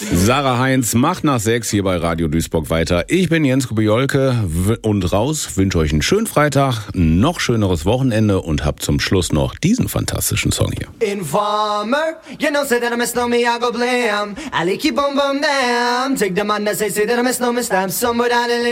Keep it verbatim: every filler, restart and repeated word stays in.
Sarah Heinz macht nach sechs hier bei Radio Duisburg weiter. Ich bin Jens Kubiolke und raus. Wünsche euch einen schönen Freitag, noch schöneres Wochenende und habt zum Schluss noch diesen fantastischen Song hier. Informer, you know, say that I miss no me, I go blam. I keep on bum damn. Take the man that say, say that I miss no me, stamp somewhere down the lane.